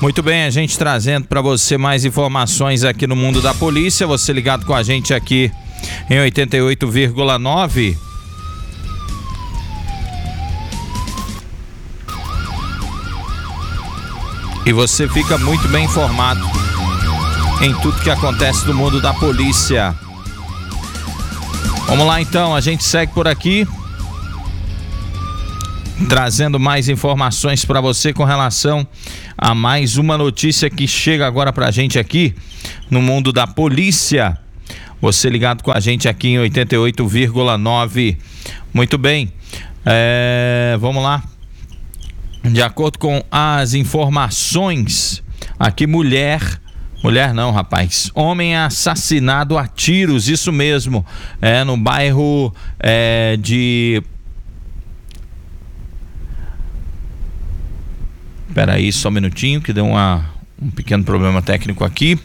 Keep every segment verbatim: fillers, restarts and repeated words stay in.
Muito bem, a gente trazendo para você mais informações aqui no Mundo da Polícia. Você ligado com a gente aqui em oitenta e oito vírgula nove. E você fica muito bem informado em tudo que acontece no mundo da polícia. Vamos lá então, a gente segue por aqui, trazendo mais informações para você com relação a mais uma notícia que chega agora pra gente aqui no Mundo da Polícia. Você ligado com a gente aqui em oitenta e oito vírgula nove. Muito bem, é, vamos lá. De acordo com as informações, aqui mulher, mulher não, rapaz, homem é assassinado a tiros, isso mesmo, é no bairro é, de... Espera aí só um minutinho que deu uma, um pequeno problema técnico aqui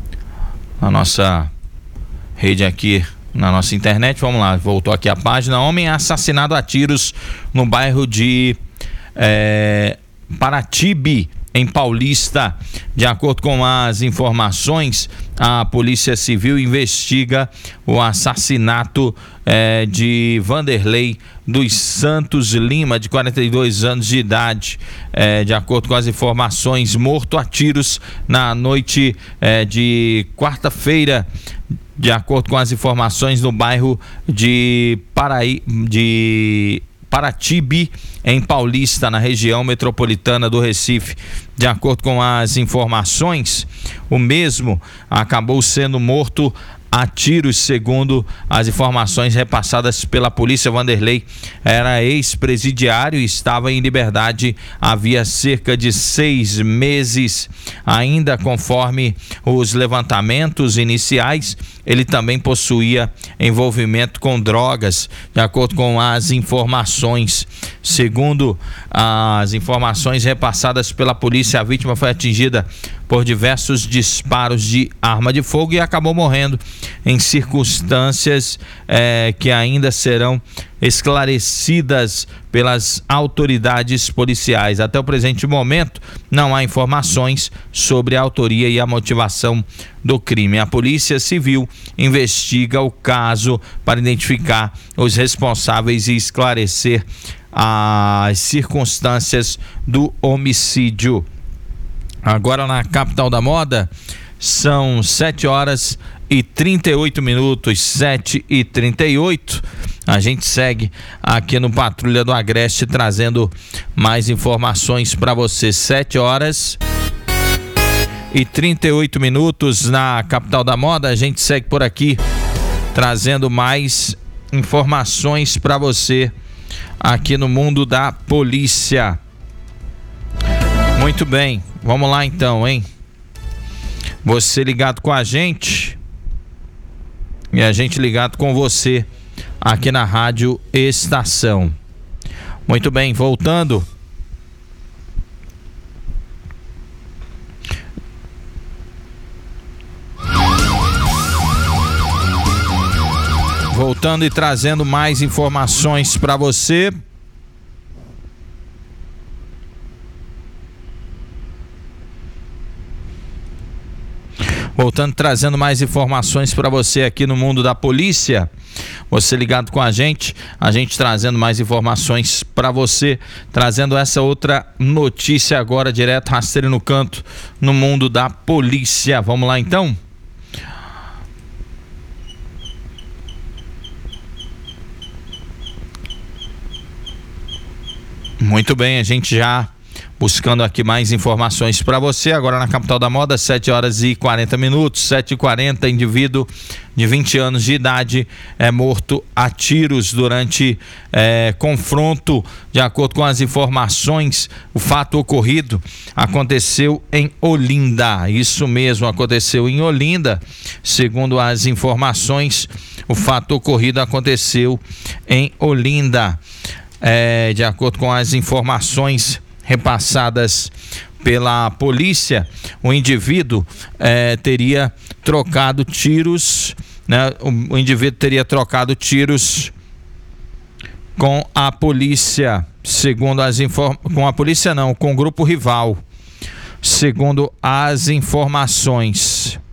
na nossa rede aqui, na nossa internet. Vamos lá, voltou aqui a página. Homem é assassinado a tiros no bairro de É, Paratibe, em Paulista. De acordo com as informações, a Polícia Civil investiga o assassinato é, de Vanderlei dos Santos Lima, de quarenta e dois anos de idade. É, de acordo com as informações, morto a tiros na noite é, de quarta-feira. De acordo com as informações, no bairro de Paraí, de Paratibe, em Paulista, na região metropolitana do Recife. De acordo com as informações, o mesmo acabou sendo morto a tiros, segundo as informações repassadas pela polícia. Vanderlei era ex-presidiário e estava em liberdade havia cerca de seis meses. Ainda conforme os levantamentos iniciais, ele também possuía envolvimento com drogas. De acordo com as informações, segundo as informações repassadas pela polícia, a vítima foi atingida por diversos disparos de arma de fogo e acabou morrendo em circunstâncias eh, que ainda serão esclarecidas pelas autoridades policiais. Até o presente momento, não há informações sobre a autoria e a motivação do crime. A Polícia Civil investiga o caso para identificar os responsáveis e esclarecer as circunstâncias do homicídio. Agora na capital da moda, são sete horas e trinta e oito minutos, sete e trinta e oito. A gente segue aqui no Patrulha do Agreste trazendo mais informações para você. Sete horas e trinta e oito minutos na capital da moda. A gente segue por aqui trazendo mais informações para você aqui no Mundo da Polícia. Muito bem, vamos lá então, hein? Você ligado com a gente e a gente ligado com você aqui na Rádio Estação. Muito bem, voltando. Voltando e trazendo mais informações para você. Voltando, trazendo mais informações para você aqui no Mundo da Polícia. Você ligado com a gente, a gente trazendo mais informações para você, trazendo essa outra notícia agora, direto rasteiro no canto, no Mundo da Polícia. Vamos lá então? Muito bem, a gente já buscando aqui mais informações para você. Agora na capital da moda, sete horas e quarenta minutos, sete e quarenta, indivíduo de vinte anos de idade é morto a tiros durante é, confronto. De acordo com as informações, o fato ocorrido aconteceu em Olinda. Isso mesmo, aconteceu em Olinda. Segundo as informações, o fato ocorrido aconteceu em Olinda. É, de acordo com as informações repassadas pela polícia, o indivíduo é, teria trocado tiros, né? O, o indivíduo teria trocado tiros com a polícia, segundo as informações, com a polícia não, com o grupo rival. segundo as informações.